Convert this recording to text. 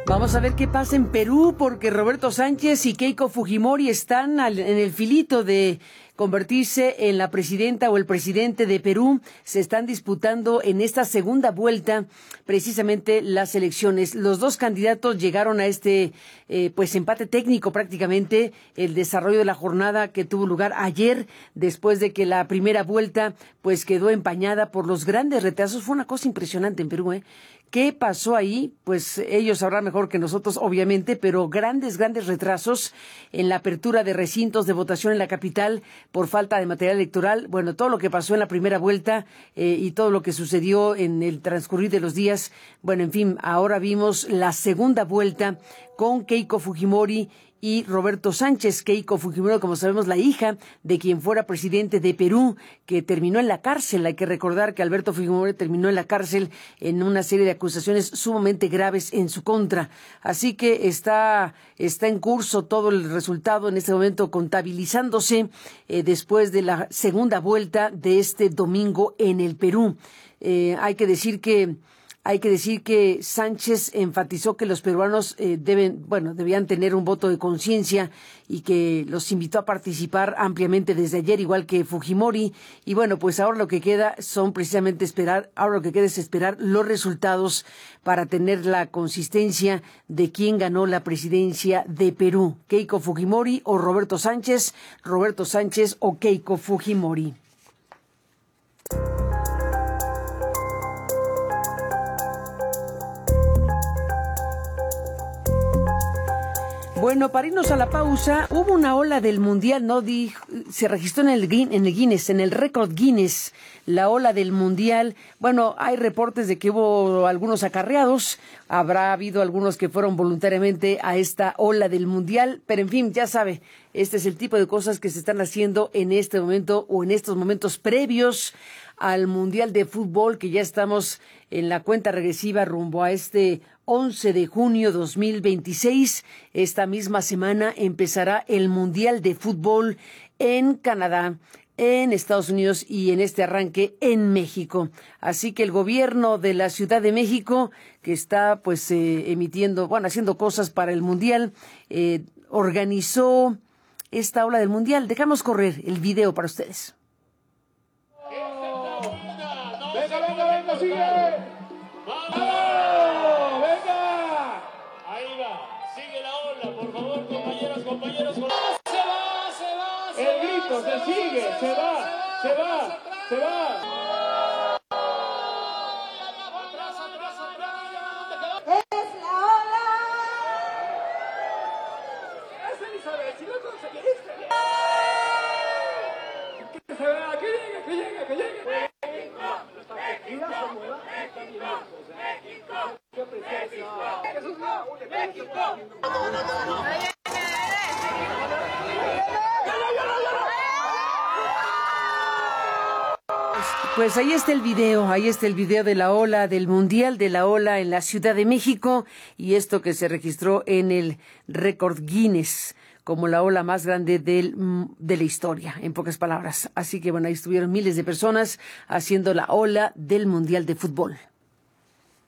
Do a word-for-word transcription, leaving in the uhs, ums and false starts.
Vamos a ver qué pasa en Perú, porque Roberto Sánchez y Keiko Fujimori están al, en el filito de convertirse en la presidenta o el presidente de Perú. Se están disputando en esta segunda vuelta precisamente las elecciones. Los dos candidatos llegaron a este eh, pues empate técnico prácticamente, el desarrollo de la jornada que tuvo lugar ayer, después de que la primera vuelta pues quedó empañada por los grandes retrasos. Fue una cosa impresionante en Perú, ¿eh? ¿Qué pasó ahí? Pues ellos sabrán mejor que nosotros, obviamente, pero grandes, grandes retrasos en la apertura de recintos de votación en la capital por falta de material electoral. Bueno, todo lo que pasó en la primera vuelta eh, y todo lo que sucedió en el transcurrir de los días. Bueno, en fin, ahora vimos la segunda vuelta con Keiko Fujimori y Roberto Sánchez. Keiko Fujimori, como sabemos, la hija de quien fuera presidente de Perú, que terminó en la cárcel. Hay que recordar que Alberto Fujimori terminó en la cárcel en una serie de acusaciones sumamente graves en su contra. Así que está, está en curso todo el resultado en este momento, contabilizándose eh, después de la segunda vuelta de este domingo en el Perú. Eh, hay que decir que Hay que decir que Sánchez enfatizó que los peruanos eh, deben, bueno, debían tener un voto de conciencia y que los invitó a participar ampliamente desde ayer, igual que Fujimori. Y bueno, pues ahora lo que queda son precisamente esperar, ahora lo que queda es esperar los resultados para tener la consistencia de quién ganó la presidencia de Perú, Keiko Fujimori o Roberto Sánchez, Roberto Sánchez o Keiko Fujimori. Bueno, para irnos a la pausa, hubo una ola del Mundial, ¿no? Dijo, se registró en el, en el Guinness, en el récord Guinness, la ola del Mundial. Bueno, hay reportes de que hubo algunos acarreados, habrá habido algunos que fueron voluntariamente a esta ola del Mundial, pero en fin, ya sabe, este es el tipo de cosas que se están haciendo en este momento o en estos momentos previos al Mundial de Fútbol, que ya estamos en la cuenta regresiva rumbo a este once de junio dos mil veintiséis. Esta misma semana empezará el Mundial de Fútbol en Canadá, en Estados Unidos y en este arranque en México. Así que el gobierno de la Ciudad de México, que está pues eh, emitiendo, bueno, haciendo cosas para el Mundial, eh, organizó esta ola del Mundial. Dejamos correr el video para ustedes. ¡Venga, venga, venga, sigue! ¡Vamos! ¡Venga! Ahí va, sigue la ola, por favor, compañeros, compañeros. ¡Se va, se va, se va! El grito se sigue, se va, se va, se va. ¡Es la ola! ¡Es Elizabeth, si lo conseguiste! ¡Que se vea, que llegue, que llegue, que llegue! Pues ahí está el video, ahí está el video de la ola, del Mundial de la ola en la Ciudad de México, y esto que se registró en el récord Guinness como la ola más grande del, de la historia, en pocas palabras. Así que bueno, ahí estuvieron miles de personas haciendo la ola del Mundial de Fútbol.